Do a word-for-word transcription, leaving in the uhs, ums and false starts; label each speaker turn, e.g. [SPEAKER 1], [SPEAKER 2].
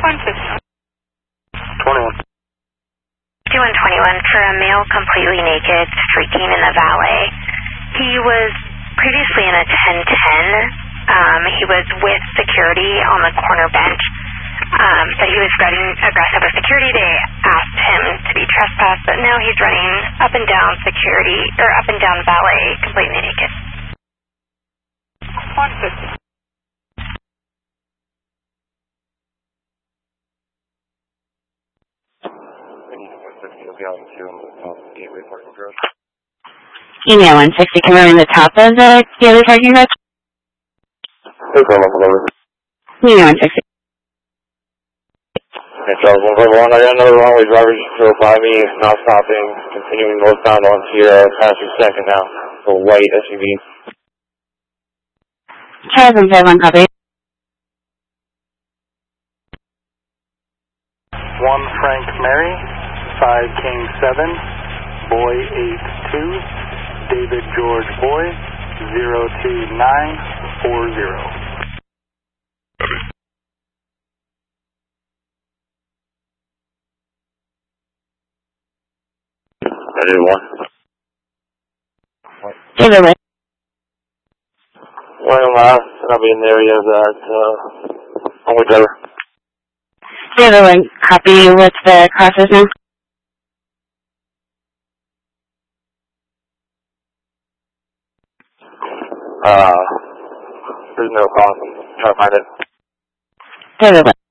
[SPEAKER 1] one fifty.
[SPEAKER 2] twenty-one.
[SPEAKER 3] fifty-one twenty-one for a male completely naked streaking in the valet. He was previously in a ten ten. Um, he was with security on the corner bench. Um, but he was getting aggressive with security. They asked him to be trespassed, but now he's running up and down security, or up and down valet, completely naked.
[SPEAKER 1] one fifty.
[SPEAKER 4] Email one sixty, confirming the top of the daily parking garage. Email one sixty.
[SPEAKER 2] Okay, Charles one five one, I got another wrong-way driver just drove by me, not stopping, continuing northbound on Sierra, passing second now, a white S U V.
[SPEAKER 4] Charles one five one, copy.
[SPEAKER 5] one Frank Mary, five King seven, Boy eight two, David George Boy, zero two nine four zero.
[SPEAKER 2] I did one.
[SPEAKER 4] David Lynn.
[SPEAKER 2] Well, last, and I'll be in the area of that, uh, only driver.
[SPEAKER 4] David Lynn, copy. What's the process now?
[SPEAKER 2] Uh, there's no cost. I'm trying to find it.
[SPEAKER 4] David Lynn.